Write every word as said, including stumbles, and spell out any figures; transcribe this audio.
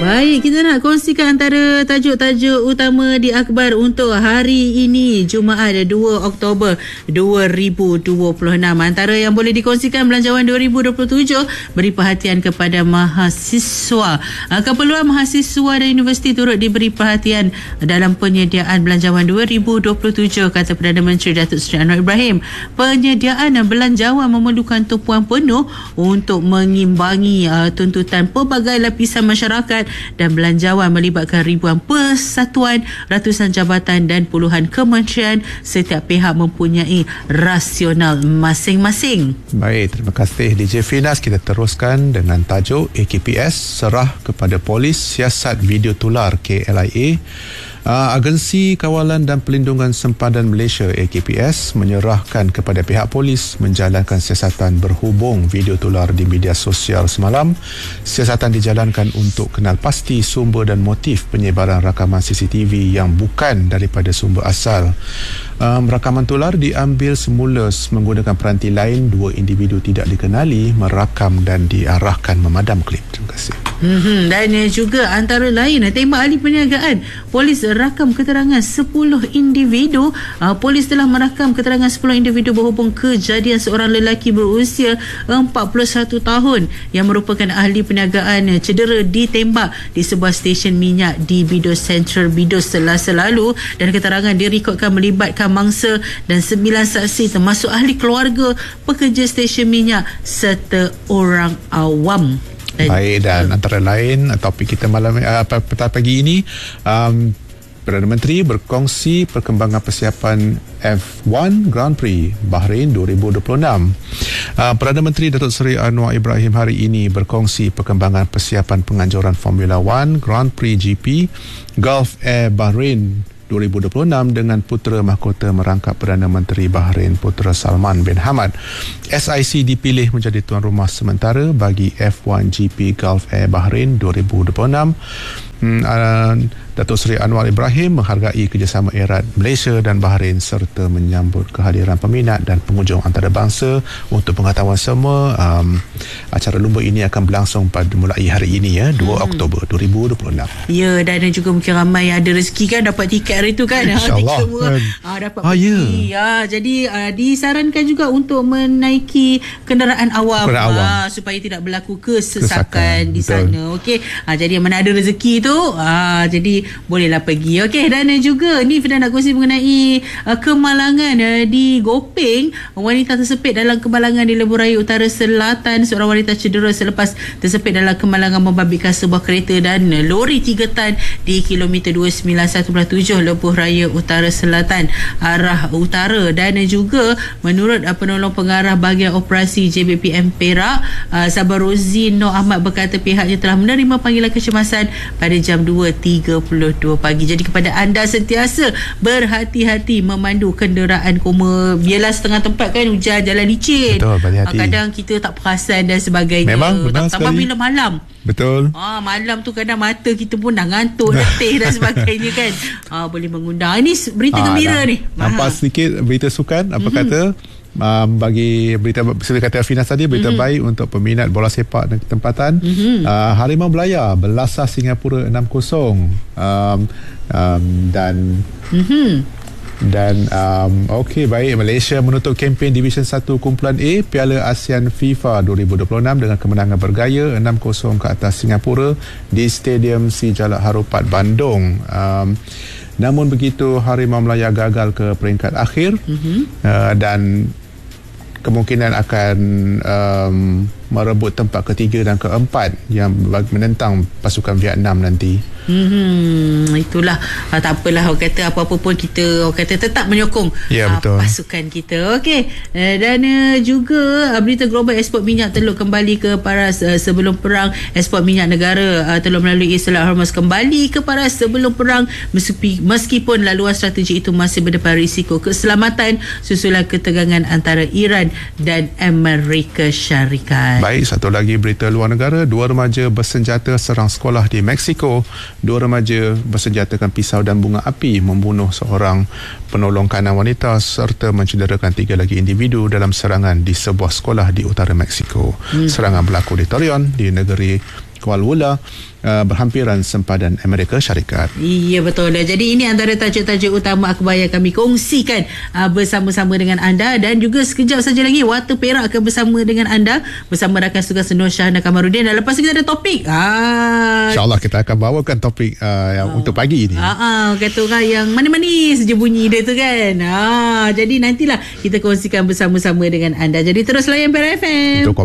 Baik, kita nak kongsikan antara tajuk-tajuk utama di akhbar untuk hari ini, Jumaat dua Oktober dua ribu dua puluh enam. Antara yang boleh dikongsikan, Belanjawan dua ribu dua puluh tujuh beri perhatian kepada mahasiswa. Keperluan mahasiswa dan universiti turut diberi perhatian dalam penyediaan Belanjawan dua ribu dua puluh tujuh, kata Perdana Menteri Datuk Seri Anwar Ibrahim. Penyediaan Belanjawan memerlukan tumpuan penuh untuk mengimbangi uh, tuntutan pelbagai lapisan masyarakat, dan Belanjawan melibatkan ribuan persatuan, ratusan jabatan dan puluhan kementerian. Setiap pihak mempunyai rasional masing-masing. Baik, terima kasih D J Finas. Kita teruskan dengan tajuk A K P S serah kepada polis siasat video tular K L I A. Uh, Agensi Kawalan dan Pelindungan Sempadan Malaysia A K P S menyerahkan kepada pihak polis menjalankan siasatan berhubung video tular di media sosial semalam. Siasatan dijalankan untuk kenal pasti sumber dan motif penyebaran rakaman C C T V yang bukan daripada sumber asal. Um, rakaman tular diambil semula menggunakan peranti lain. Dua individu tidak dikenali merakam dan diarahkan memadam klip. Terima kasih. Hmm, dan juga antara lain, tembak ahli perniagaan, polis rakam keterangan sepuluh individu. Uh, polis telah merakam keterangan sepuluh individu berhubung kejadian seorang lelaki berusia empat puluh satu tahun yang merupakan ahli perniagaan cedera ditembak di sebuah stesen minyak di Bidus Central Bidus Selasa lalu, dan keterangan direkodkan melibatkan mangsa dan sembilan saksi termasuk ahli keluarga, pekerja stesen minyak serta orang awam. Baik, dan antara lain topik kita malam uh, petang pagi ini, um, Perdana Menteri berkongsi perkembangan persiapan F satu Grand Prix Bahrain dua ribu dua puluh enam. Uh, Perdana Menteri Datuk Seri Anwar Ibrahim hari ini berkongsi perkembangan persiapan penganjuran Formula satu Grand Prix G P Gulf Air Bahrain dua ribu dua puluh enam dengan putera mahkota merangkap Perdana Menteri Bahrain, Putera Salman bin Hamad. S I C dipilih menjadi tuan rumah sementara bagi F satu G P Gulf Air Bahrain dua ribu dua puluh enam. Hmm, uh, Datuk Seri Anwar Ibrahim menghargai kerjasama erat Malaysia dan Bahrain serta menyambut kehadiran peminat dan pengunjung antarabangsa. Untuk pengetahuan semua, um, acara lumba ini akan berlangsung pada mulai hari ini, ya, dua Oktober dua ribu dua puluh enam. Ya, dan juga mungkin ramai yang ada rezeki kan dapat tiket hari tu kan. InsyaAllah. Semua ah, dapat ah, pergi. Ya. Ya, jadi ah, disarankan juga untuk menaiki kenderaan awam, kenderaan awam. Ah, supaya tidak berlaku kesesakan, kesesakan di betul. sana. Okey. Ah, jadi yang mana ada rezeki tu, ah, jadi bolehlah pergi. Okey, dan juga ni Fida nak kongsi mengenai uh, kemalangan uh, di Gopeng. Wanita tersepit dalam kemalangan di Lebuh Raya Utara Selatan. Seorang wanita cedera selepas tersepit dalam kemalangan membabitkan sebuah kereta dan uh, lori tiga tan di kilometer dua sembilan satu tujuh Lebuh Raya Utara Selatan arah utara. Dan uh, juga menurut uh, penolong pengarah bahagian operasi J B P M Perak, uh, Sabarozi Nur Ahmad berkata pihaknya telah menerima panggilan kecemasan pada jam dua tiga puluh dua pagi. Jadi kepada anda sentiasa berhati-hati memandu kenderaan koma. Biarlah setengah tempat kan hujan, jalan licin. Betul, berhati-hati. Kadang kita tak perasan dan sebagainya. Memang, benar tambah sekali. bila malam. Betul. Ah, malam tu kadang mata kita pun dah ngantuk, letih dan sebagainya kan. Ah, boleh mengundang. Ini berita ah, gembira nah, ni. Nampak ah. sedikit berita sukan. Apa mm-hmm. kata? Um, bagi berita, seperti kata Finas tadi, berita mm-hmm. baik untuk peminat bola sepak dan ketempatan. Mm-hmm. uh, Harimau Melaya belasah Singapura enam kosong. um, um, dan mm-hmm. dan um, okey, baik, Malaysia menutup kempen Division satu Kumpulan A Piala ASEAN FIFA dua ribu dua puluh enam dengan kemenangan bergaya enam kosong ke atas Singapura di Stadium Si Jalak Harupat, Bandung. um, Namun begitu, Harimau Melaya gagal ke peringkat akhir, mm-hmm. uh, dan kemungkinan akan um, merebut tempat ketiga dan keempat yang menentang pasukan Vietnam nanti. Hmm, itulah. Ah, tak apalah, orang kata apa-apa pun kita orang kata tetap menyokong ya, ah, betul. pasukan kita. Okey. Uh, dan uh, juga uh, berita global ekspor minyak teluk kembali ke paras uh, sebelum perang. Ekspor minyak negara uh, teluk melalui Selat Hormuz kembali ke paras sebelum perang, meski, meskipun laluan strategi itu masih berdepan risiko keselamatan susulan ketegangan antara Iran dan Amerika Syarikat. Baik, satu lagi berita luar negara. Dua remaja bersenjata serang sekolah di Mexico. Dua remaja bersenjatakan pisau dan bunga api membunuh seorang penolong kanan wanita serta mencederakan tiga lagi individu dalam serangan di sebuah sekolah di utara Mexico. Hmm. Serangan berlaku di Torreon di negeri Kuala Lumpur uh, berhampiran sempadan Amerika Syarikat. Iya, betul. Jadi ini antara tajuk-tajuk utama akhbar yang kami kongsikan uh, bersama-sama dengan anda, dan juga sekejap saja lagi Warta Perak akan bersama dengan anda bersama rakan tugas Nur Syahana Kamarudin, dan lepas kita ada topik. Ah, InsyaAllah kita akan bawakan topik uh, yang oh. untuk pagi ini. Ah, ah, kata orang yang manis-manis je bunyi dia tu kan. Ah, jadi nantilah kita kongsikan bersama-sama dengan anda. Jadi terus layan Perak F M. Untuk